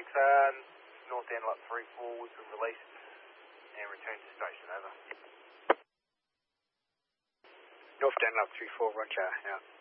North Antelope 3-4, we've been released and returned to station, over. North Antelope 3-4, roger, yeah.